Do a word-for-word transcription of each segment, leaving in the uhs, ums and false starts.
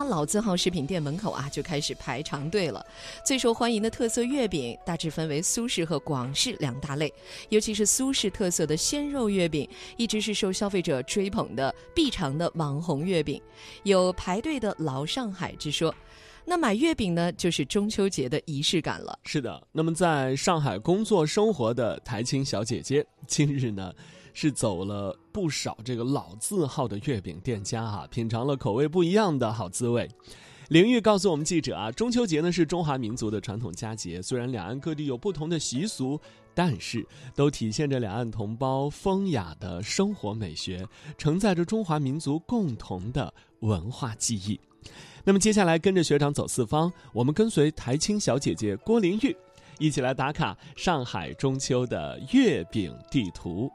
老字号食品店门口啊就开始排长队了。最受欢迎的特色月饼大致分为苏式和广式两大类，尤其是苏式特色的鲜肉月饼一直是受消费者追捧的必尝的网红月饼，有排队的老上海之说。那买月饼呢，就是中秋节的仪式感了。 是的，那么在上海工作生活的台青小姐姐，今日呢是走了不少这个老字号的月饼店家啊，品尝了口味不一样的好滋味。林玉告诉我们记者啊，中秋节呢是中华民族的传统佳节，虽然两岸各地有不同的习俗，但是都体现着两岸同胞风雅的生活美学，承载着中华民族共同的文化记忆。那么接下来跟着学长走四方，我们跟随台青小姐姐郭玲玉一起来打卡上海中秋的月饼地图。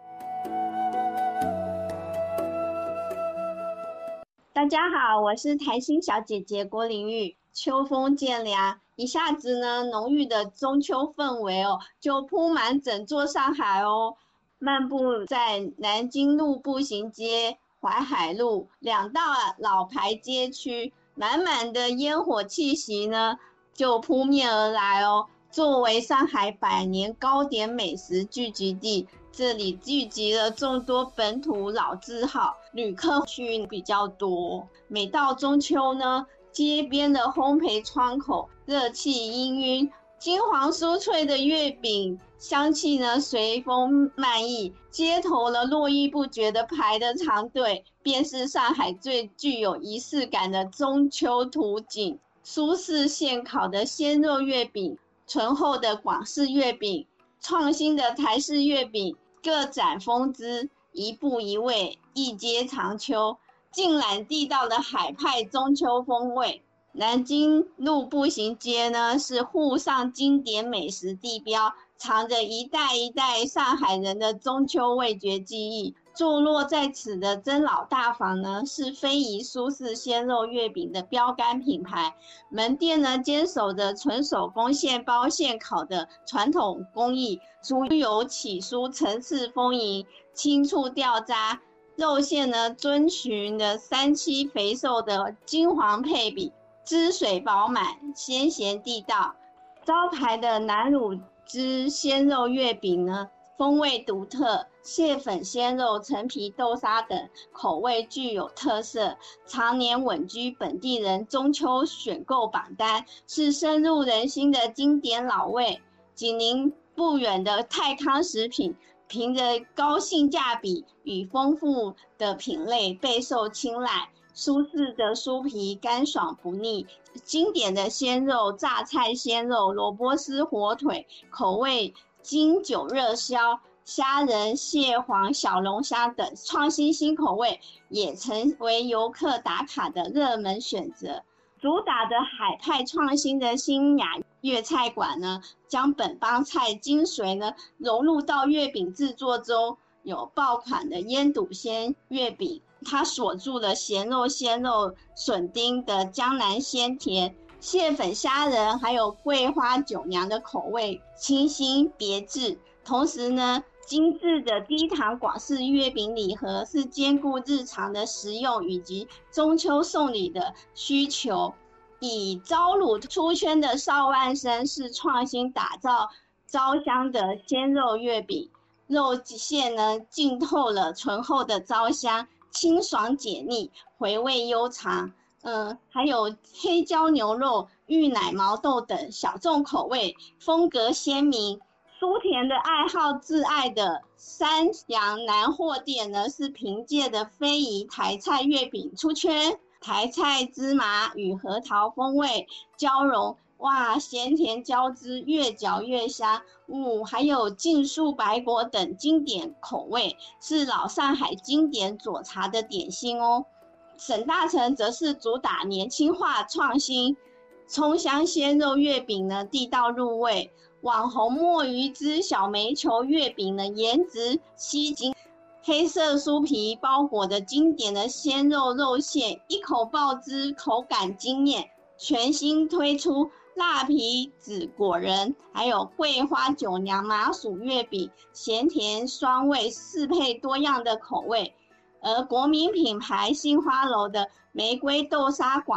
大家好，我是台青小姐姐郭玲玉。秋风渐凉，一下子呢浓郁的中秋氛围哦就铺满整座上海哦。漫步在南京路步行街、淮海路两大老牌街区，满满的烟火气息呢就扑面而来哦。作为上海百年糕点美食聚集地，这里聚集了众多本土老字号，旅客区比较多。每到中秋呢，街边的烘焙窗口热气氤氲，金黄酥脆的月饼香气呢随风漫溢，街头了络绎不绝的排的长队，便是上海最具有仪式感的中秋图景。苏式现烤的鲜肉月饼，醇厚的广式月饼，创新的台式月饼，各展风姿，一步一味，一街长秋，尽览地道的海派中秋风味。南京路步行街呢是沪上经典美食地标，藏着一代一代上海人的中秋味觉记忆。坐落在此的真老大房呢是非遗苏式鲜肉月饼的标杆品牌，门店呢坚守着纯手工现包现烤的传统工艺，酥油起酥，层次丰盈，轻触掉渣，肉馅呢遵循了三七肥瘦的金黄配比，汁水饱满，鲜咸地道。招牌的南乳汁鲜肉月饼呢风味独特，蟹粉鲜肉、陈皮豆沙等口味具有特色，常年稳居本地人中秋选购榜单，是深入人心的经典老味。紧邻不远的泰康食品，凭着高性价比与丰富的品类备受青睐。舒适的酥皮干爽不腻，经典的鲜肉、榨菜鲜肉、萝卜丝火腿，口味经久热销，虾仁、蟹黄、小龙虾等创新新口味也成为游客打卡的热门选择。主打的海派创新的新雅粤菜馆呢，将本帮菜精髓呢融入到月饼制作中，有爆款的腌笃鲜月饼，它锁住了咸肉、鲜肉、笋丁的江南鲜甜，蟹粉虾仁还有桂花酒娘的口味清新别致。同时呢，精致的低糖广式月饼礼盒是兼顾日常的食用以及中秋送礼的需求。以招卤出圈的邵万生是创新打造招香的鲜肉月饼，肉馅呢浸透了醇厚的招香，清爽解腻，回味悠长。嗯，还有黑椒牛肉、芋奶毛豆等小众口味，风格鲜明。酥甜的爱好挚爱的三阳南货店呢，是凭借的非遗台菜月饼出圈，台菜芝麻与核桃风味交融，哇，咸甜交织，越嚼越香。嗯，还有劲树白果等经典口味，是老上海经典佐茶的点心哦。沈大成则是主打年轻化创新，葱香鲜肉月饼呢地道入味，网红墨鱼汁小煤球月饼呢颜值吸睛，黑色酥皮包裹的经典的鲜肉肉馅，一口爆汁，口感惊艳。全新推出辣皮子果仁，还有桂花酒娘麻薯月饼，咸甜酸味适配多样的口味。而国民品牌杏花楼的玫瑰豆沙广